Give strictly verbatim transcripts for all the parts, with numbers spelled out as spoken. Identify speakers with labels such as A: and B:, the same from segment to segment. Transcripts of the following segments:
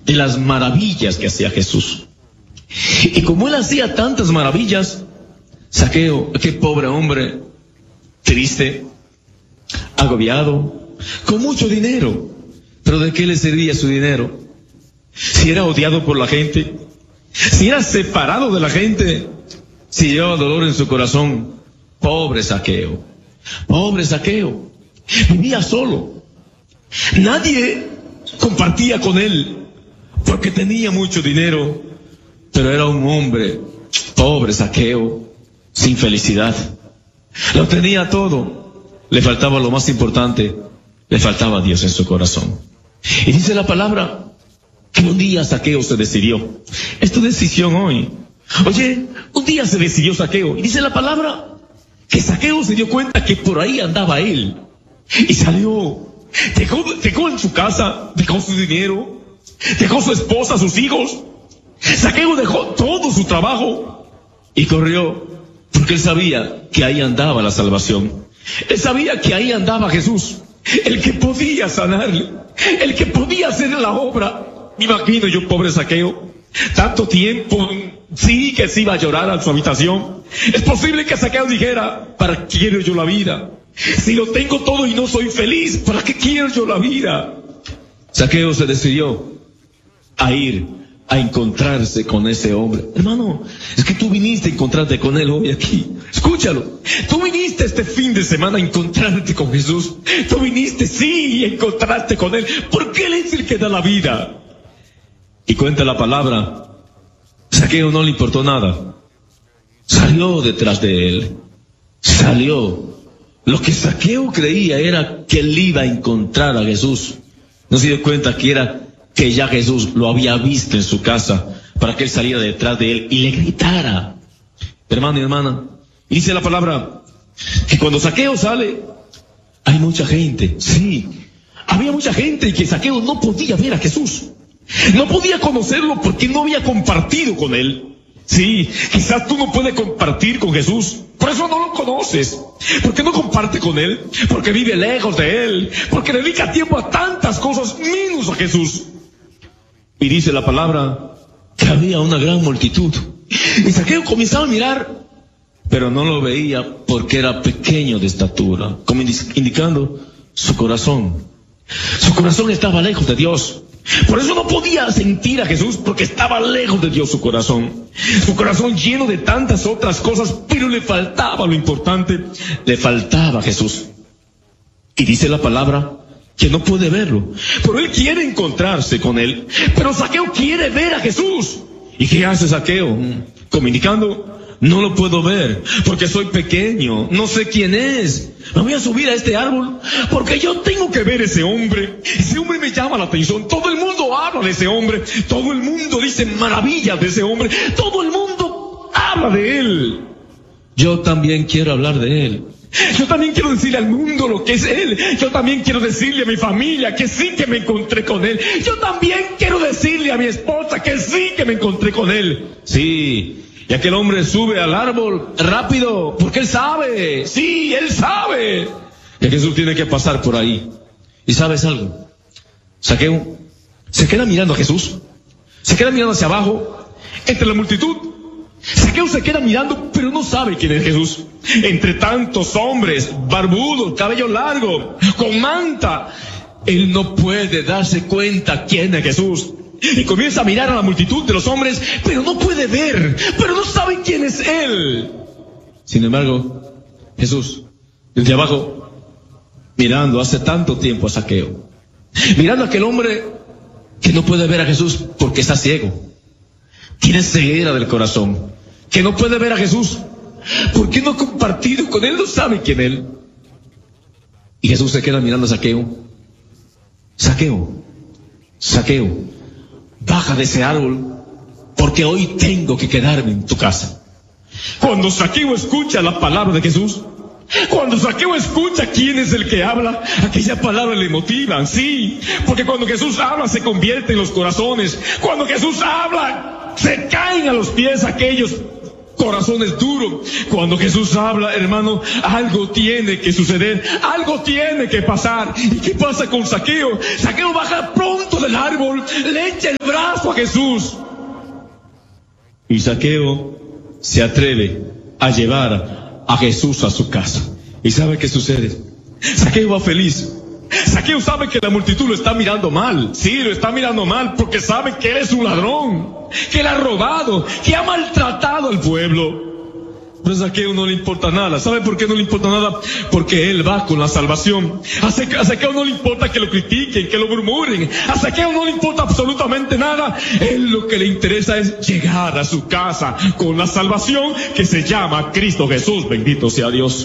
A: de las maravillas que hacía Jesús. Y como él hacía tantas maravillas, Zaqueo, aquel pobre hombre, triste, agobiado, con mucho dinero, pero ¿de qué le servía su dinero? Si era odiado por la gente, si era separado de la gente, si llevaba dolor en su corazón. Pobre Zaqueo, pobre Zaqueo, vivía solo. Nadie compartía con él porque tenía mucho dinero, pero era un hombre, pobre Zaqueo, sin felicidad. Lo tenía todo, le faltaba lo más importante, le faltaba Dios en su corazón. Y dice la palabra que un día Zaqueo se decidió. Es tu decisión hoy. Oye, un día se decidió Zaqueo. Y dice la palabra que Zaqueo se dio cuenta que por ahí andaba él. Y salió. Dejó, dejó en su casa, dejó su dinero, dejó su esposa, sus hijos. Zaqueo dejó todo su trabajo y corrió, porque él sabía que ahí andaba la salvación. Él sabía que ahí andaba Jesús, el que podía sanarle, el que podía hacer la obra. Me imagino yo, pobre Zaqueo, tanto tiempo, sí que se iba a llorar a su habitación. Es posible que Zaqueo dijera: ¿para qué quiero yo la vida? Si lo tengo todo y no soy feliz, ¿para qué quiero yo la vida? Zaqueo se decidió a ir a encontrarse con ese hombre. Hermano, es que tú viniste a encontrarte con él hoy aquí. Escúchalo. Tú viniste este fin de semana a encontrarte con Jesús. Tú viniste, sí, a encontrarte con él, porque él es el que da la vida. Y cuenta la palabra, Zaqueo no le importó nada. Salió detrás de él. Salió. Lo que Zaqueo creía era que él iba a encontrar a Jesús. No se dio cuenta que era que ya Jesús lo había visto en su casa para que él saliera detrás de él y le gritara. Hermano y hermana, y dice la palabra que cuando Zaqueo sale, hay mucha gente. Sí, había mucha gente y que Zaqueo no podía ver a Jesús. No podía conocerlo porque no había compartido con él. Sí, quizás tú no puedes compartir con Jesús, por eso no lo conoces, porque no comparte con él, porque vive lejos de él, porque dedica tiempo a tantas cosas menos a Jesús. Y dice la palabra que había una gran multitud. Y Zaqueo comenzaba a mirar, pero no lo veía porque era pequeño de estatura, como indicando su corazón. Su corazón estaba lejos de Dios. Por eso no podía sentir a Jesús, porque estaba lejos de Dios su corazón. Su corazón lleno de tantas otras cosas, pero le faltaba lo importante, le faltaba a Jesús. Y dice la palabra que no puede verlo, pero él quiere encontrarse con él. Pero Zaqueo quiere ver a Jesús. ¿Y qué hace Zaqueo? Comunicando: no lo puedo ver porque soy pequeño, no sé quién es. Me voy a subir a este árbol porque yo tengo que ver a ese hombre. Ese hombre me llama la atención. Todo el mundo habla de ese hombre. Todo el mundo dice maravillas de ese hombre. Todo el mundo habla de él. Yo también quiero hablar de él. Yo también quiero decirle al mundo lo que es él. Yo también quiero decirle a mi familia que sí que me encontré con él. Yo también quiero decirle a mi esposa que sí que me encontré con él. Sí. Y aquel hombre sube al árbol rápido, porque él sabe, sí, él sabe que Jesús tiene que pasar por ahí. ¿Y sabes algo? Zaqueo se queda mirando a Jesús, se queda mirando hacia abajo, entre la multitud. Zaqueo se queda mirando, pero no sabe quién es Jesús. Entre tantos hombres, barbudos, cabello largo, con manta, él no puede darse cuenta quién es Jesús. Y comienza a mirar a la multitud de los hombres, pero no puede ver, pero no sabe quién es él. Sin embargo, Jesús, desde abajo, mirando hace tanto tiempo a Zaqueo, mirando a aquel hombre que no puede ver a Jesús porque está ciego, tiene ceguera del corazón, que no puede ver a Jesús porque no ha compartido con él, no sabe quién es él. Y Jesús se queda mirando a Zaqueo. Zaqueo, Zaqueo, baja de ese árbol, porque hoy tengo que quedarme en tu casa. Cuando Zaqueo escucha la palabra de Jesús, cuando Zaqueo escucha quién es el que habla, aquella palabra le motivan, sí, porque cuando Jesús habla se convierte en los corazones. Cuando Jesús habla, se caen a los pies aquellos corazones duros. Cuando Jesús habla, hermano, algo tiene que suceder, algo tiene que pasar. ¿Y qué pasa con Zaqueo? Zaqueo baja pronto del árbol, le echa el brazo a Jesús. Y Zaqueo se atreve a llevar a Jesús a su casa. ¿Y sabe qué sucede? Zaqueo va feliz. Zaqueo sabe que la multitud lo está mirando mal. Sí, lo está mirando mal porque sabe que él es un ladrón, que él ha robado, que ha maltratado al pueblo. Pero a Zaqueo no le importa nada. ¿Sabe por qué no le importa nada? Porque él va con la salvación. A Zaqueo no le importa que lo critiquen, que lo murmuren. A Zaqueo no le importa absolutamente nada. Él lo que le interesa es llegar a su casa con la salvación que se llama Cristo Jesús. Bendito sea Dios.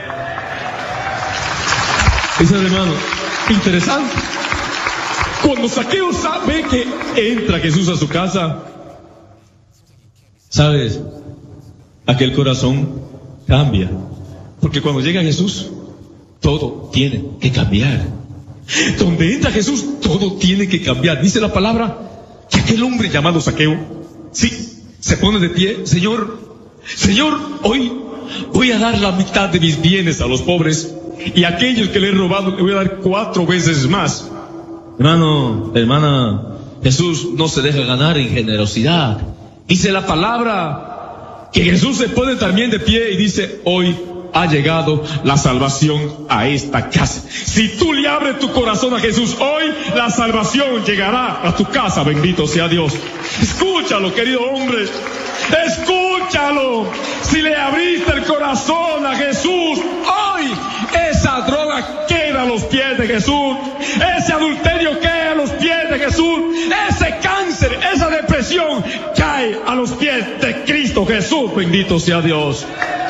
A: Es, hermano, interesante. Cuando Zaqueo sabe que entra Jesús a su casa, ¿sabes? Aquel corazón cambia. Porque cuando llega Jesús, todo tiene que cambiar. Donde entra Jesús, todo tiene que cambiar. Dice la palabra que aquel hombre llamado Zaqueo, sí, se pone de pie. Señor, Señor, hoy voy a dar la mitad de mis bienes a los pobres. Y a aquellos que le he robado le voy a dar cuatro veces más. Hermano, hermana, Jesús no se deja ganar en generosidad. Dice la palabra que Jesús se pone también de pie y dice, hoy ha llegado la salvación a esta casa. Si tú le abres tu corazón a Jesús, hoy la salvación llegará a tu casa. Bendito sea Dios. Escúchalo, querido hombre. Escúchalo. Si le abriste el corazón a Jesús, hoy esa droga queda a los pies de Jesús. Ese adulterio queda a los pies de Jesús. Ese cáncer, esa depresión cae a los pies de Cristo Jesús. Bendito sea Dios.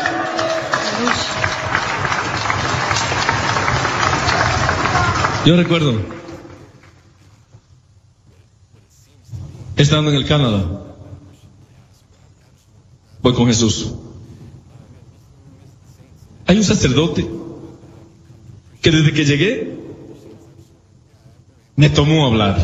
A: Yo recuerdo, estando en el Canadá, voy con Jesús. Hay un sacerdote que desde que llegué me tomó a hablar.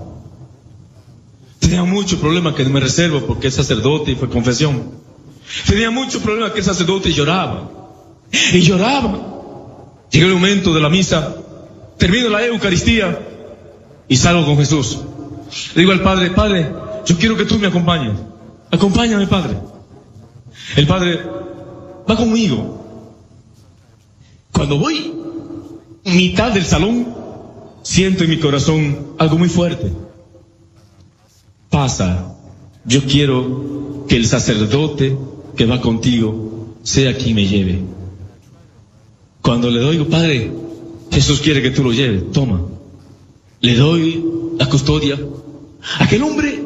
A: Tenía mucho problema que no me reservo porque es sacerdote y fue confesión. Tenía mucho problema que el sacerdote lloraba. Y lloraba. Llegó el momento de la misa, termino la Eucaristía y salgo con Jesús. Le digo al Padre, Padre, yo quiero que tú me acompañes. Acompáñame, Padre. El Padre va conmigo. Cuando voy mitad del salón, siento en mi corazón algo muy fuerte. Pasa, yo quiero que el sacerdote que va contigo sea quien me lleve. Cuando le doy, Padre, Jesús quiere que tú lo lleves, toma. Le doy la custodia. Aquel hombre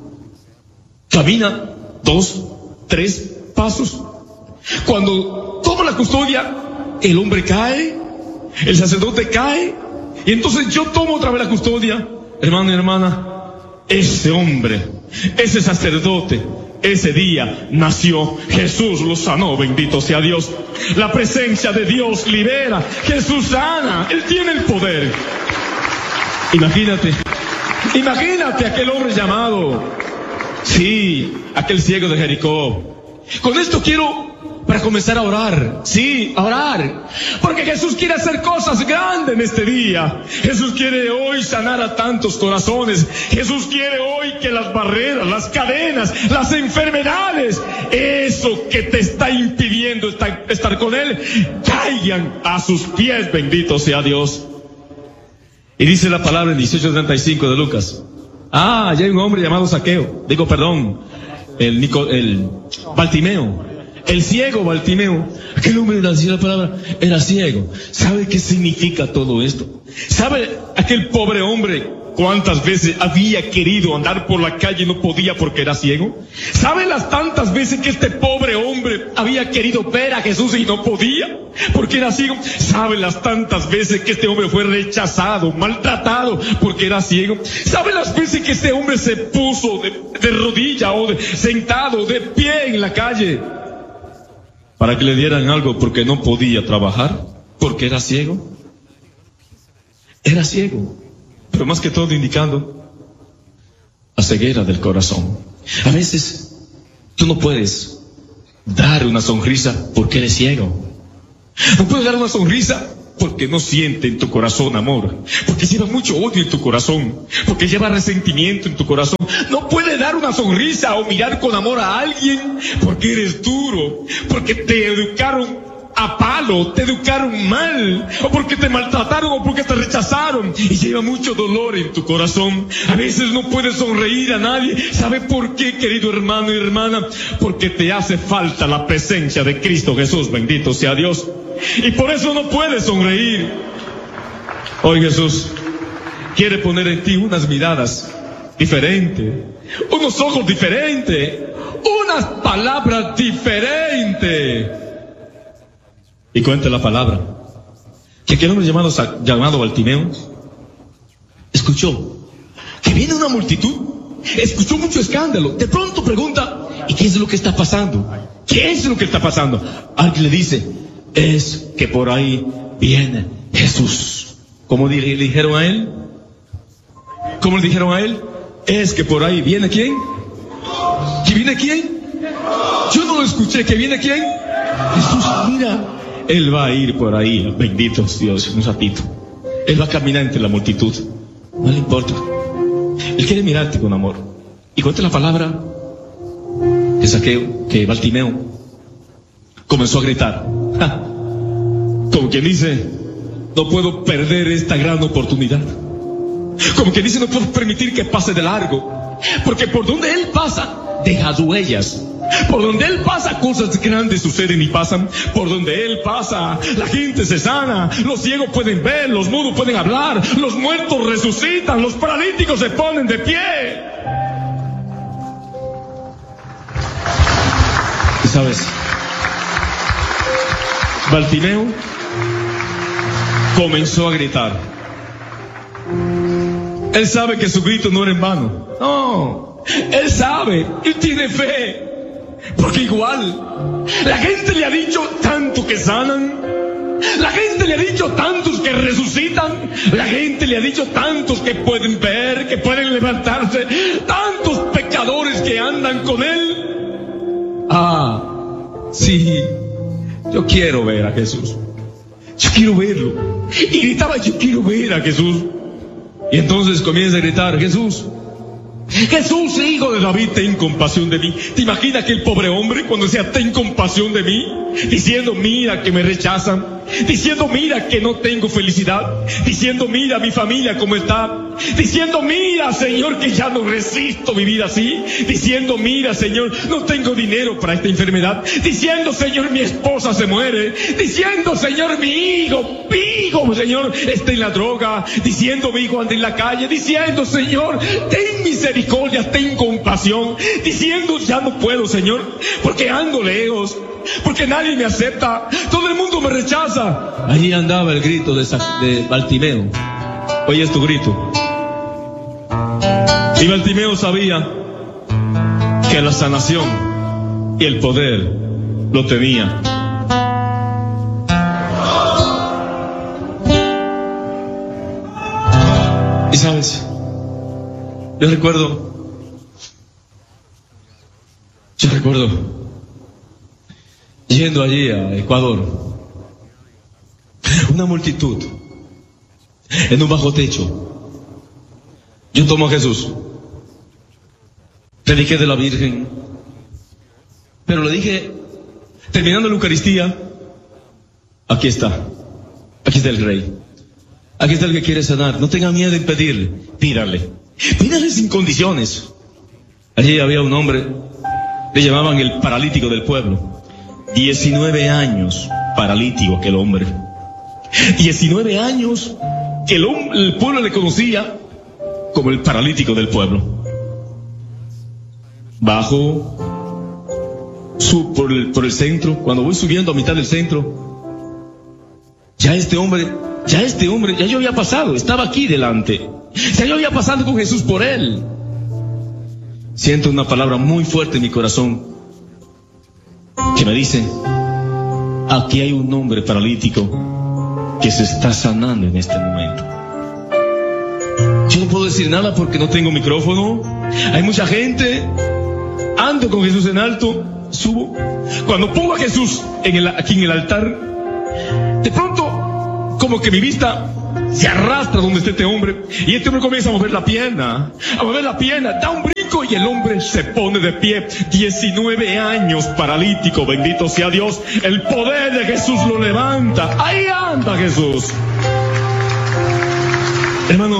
A: camina dos, tres pasos. Cuando toma la custodia, el hombre cae, el sacerdote cae, y entonces yo tomo otra vez la custodia. Hermano y hermana, ese hombre, ese sacerdote, ese día nació, Jesús lo sanó, bendito sea Dios. La presencia de Dios libera, Jesús sana, Él tiene el poder. Imagínate, imagínate aquel hombre llamado, sí, aquel ciego de Jericó. Con esto quiero para comenzar a orar, sí, a orar, porque Jesús quiere hacer cosas grandes en este día. Jesús quiere hoy sanar a tantos corazones. Jesús quiere hoy que las barreras, las cadenas, las enfermedades, eso que te está impidiendo estar, estar con Él, caigan a sus pies, bendito sea Dios. Y dice la palabra en dieciocho treinta y cinco de Lucas. Ah, ya hay un hombre llamado Zaqueo, digo perdón, el, Nico, el Bartimeo. El ciego Bartimeo, aquel hombre, decía la palabra, era ciego. ¿Sabe qué significa todo esto? ¿Sabe aquel pobre hombre cuántas veces había querido andar por la calle y no podía porque era ciego? ¿Sabe las tantas veces que este pobre hombre había querido ver a Jesús y no podía porque era ciego? ¿Sabe las tantas veces que este hombre fue rechazado, maltratado porque era ciego? ¿Sabe las veces que este hombre se puso de, de rodilla o de, sentado de pie en la calle para que le dieran algo porque no podía trabajar, porque era ciego? Era ciego, pero más que todo indicando la ceguera del corazón. A veces tú no puedes dar una sonrisa porque eres ciego. No puedes dar una sonrisa porque no siente en tu corazón amor, porque lleva mucho odio en tu corazón, porque lleva resentimiento en tu corazón. No puedes dar una sonrisa o mirar con amor a alguien porque eres duro, porque te educaron a palo, te educaron mal, o porque te maltrataron, o porque te rechazaron, y lleva mucho dolor en tu corazón. A veces no puedes sonreír a nadie. ¿Sabe por qué, querido hermano y hermana? Porque te hace falta la presencia de Cristo Jesús, bendito sea Dios, y por eso no puedes sonreír. Hoy Jesús quiere poner en ti unas miradas diferentes, unos ojos diferentes, unas palabras diferentes. Y cuenta la palabra que aquel hombre llamado, llamado Bartimeo escuchó que viene una multitud, escuchó mucho escándalo. De pronto pregunta: ¿y qué es lo que está pasando? ¿Qué es lo que está pasando? Alguien le dice: es que por ahí viene Jesús. ¿Cómo le dijeron a él? ¿Cómo le dijeron a él? Es que por ahí viene ¿quién? ¿Que viene quién? Yo no lo escuché. ¿Que viene quién? Jesús. Mira, Él va a ir por ahí, bendito Dios, un ratito. Él va a caminar entre la multitud. No le importa. Él quiere mirarte con amor. Y cuenta la palabra que Zaqueo, que Bartimeo comenzó a gritar. ¡Ja! Como quien dice: no puedo perder esta gran oportunidad. Como quien dice: no puedo permitir que pase de largo. Porque por donde él pasa, deja huellas. Por donde él pasa, cosas grandes suceden y pasan. Por donde él pasa, la gente se sana, los ciegos pueden ver, los mudos pueden hablar, los muertos resucitan, los paralíticos se ponen de pie. ¿Y sabes? Bartimeo comenzó a gritar. Él sabe que su grito no era en vano. No, él sabe, él tiene fe. Porque igual, la gente le ha dicho tanto que sanan, la gente le ha dicho tantos que resucitan, la gente le ha dicho tantos que pueden ver, que pueden levantarse, tantos pecadores que andan con él. Ah, sí, yo quiero ver a Jesús, yo quiero verlo. Y gritaba: yo quiero ver a Jesús. Y entonces comienza a gritar: Jesús, Jesús, hijo de David, ten compasión de mí. ¿Te imaginas que el pobre hombre, cuando decía ten compasión de mí, diciendo mira que me rechazan, diciendo mira que no tengo felicidad, diciendo mira mi familia cómo está, diciendo mira Señor que ya no resisto vivir así, diciendo mira Señor no tengo dinero para esta enfermedad, diciendo Señor mi esposa se muere, diciendo Señor mi hijo, mi hijo Señor está en la droga, diciendo mi hijo anda en la calle, diciendo Señor ten misericordia, ten compasión, diciendo ya no puedo Señor porque ando lejos, porque nadie me acepta, todo el mundo me rechaza. Allí andaba el grito de, de Bartimeo. Oye, es tu grito. Y Bartimeo sabía que la sanación y el poder lo tenía. Y sabes, yo recuerdo, yo recuerdo yendo allí a Ecuador, una multitud en un bajo techo. Yo tomo a Jesús, prediqué de la Virgen, pero le dije, terminando la Eucaristía, aquí está, aquí está el Rey, aquí está el que quiere sanar, no tenga miedo en pedirle, pídale, pídale sin condiciones. Allí había un hombre, le llamaban el paralítico del pueblo, diecinueve años paralítico aquel hombre, diecinueve años que el, el pueblo le conocía como el paralítico del pueblo. Bajo su, por, el, por el centro, cuando voy subiendo a mitad del centro, ya este hombre, ya este hombre, ya yo había pasado, estaba aquí delante, ya yo había pasado con Jesús por él. Siento una palabra muy fuerte en mi corazón que me dice: aquí hay un hombre paralítico que se está sanando en este momento. Yo no puedo decir nada porque no tengo micrófono. Hay mucha gente. Ando con Jesús en alto. subo, cuando pongo a Jesús en el, aquí en el altar, de pronto, como que mi vista se arrastra donde está este hombre, y este hombre comienza a mover la pierna, a mover la pierna, da un brinco y el hombre se pone de pie. diecinueve años paralítico, bendito sea Dios, el poder de Jesús lo levanta. Ahí anda Jesús. Hermano,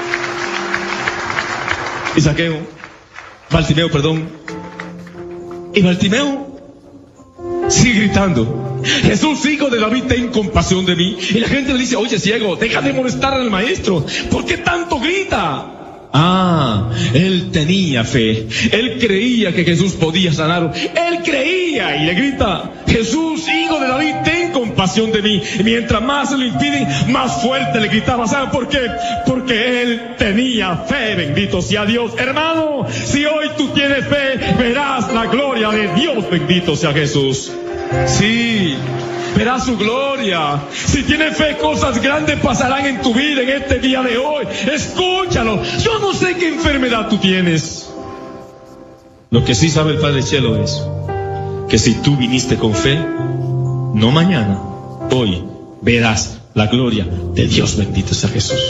A: y Zaqueo, Bartimeo, perdón, y Bartimeo sigue gritando: Jesús, hijo de David, ten compasión de mí. Y la gente le dice: oye, ciego, deja de molestar al maestro, ¿por qué tanto grita? Ah, él tenía fe, él creía que Jesús podía sanarlo, él creía y le grita: Jesús, hijo de David, ten compasión de mí. Y mientras más se lo impiden, más fuerte le gritaba. ¿Saben por qué? Porque él tenía fe, bendito sea Dios. Hermano, si hoy tú tienes fe, verás la gloria de Dios, bendito sea Jesús. Sí, verás su gloria. Si tienes fe, cosas grandes pasarán en tu vida en este día de hoy. Escúchalo. Yo no sé qué enfermedad tú tienes. Lo que sí sabe el Padre Cielo es que si tú viniste con fe, no mañana, hoy verás la gloria de Dios, bendito sea Jesús.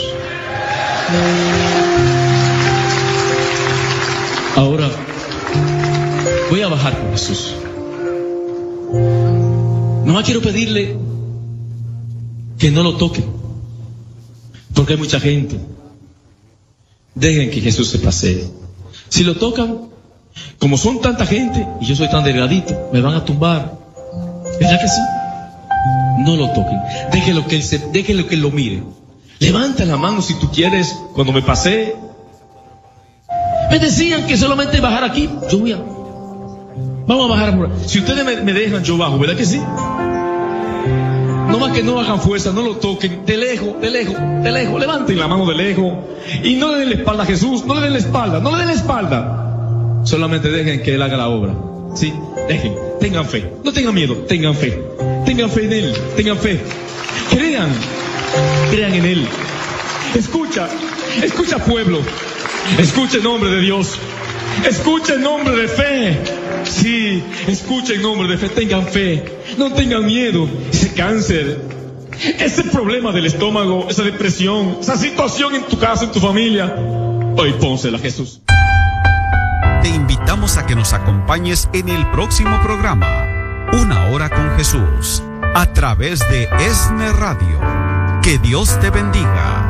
A: Ahora voy a bajar con Jesús. Nomás quiero pedirle que no lo toquen, porque hay mucha gente. Dejen que Jesús se pasee. Si lo tocan, como son tanta gente y yo soy tan delgadito, me van a tumbar. ¿Verdad que sí? No lo toquen. Déjenlo que él se, déjenlo que él lo mire. Levanta la mano si tú quieres. Cuando me pasé, me decían que solamente bajar aquí. Yo voy a Vamos a bajar. Si ustedes me, me dejan, yo bajo, ¿verdad que sí? No más que no hagan fuerza, no lo toquen. De lejos, de lejos, de lejos. Levanten la mano de lejos. Y no le den la espalda a Jesús. No le den la espalda, no le den la espalda. Solamente dejen que Él haga la obra. ¿Sí? Dejen. Tengan fe. No tengan miedo, tengan fe. Tengan fe en Él. Tengan fe. Crean. Crean en Él. Escucha. Escucha, pueblo. Escucha en nombre de Dios. Escucha en nombre de fe. Sí, escucha en nombre de fe. Tengan fe. No tengan miedo. Ese cáncer, ese problema del estómago, esa depresión, esa situación en tu casa, en tu familia, hoy pónsela a Jesús.
B: Te invitamos a que nos acompañes en el próximo programa, Una Hora con Jesús, a través de ESNE Radio. Que Dios te bendiga.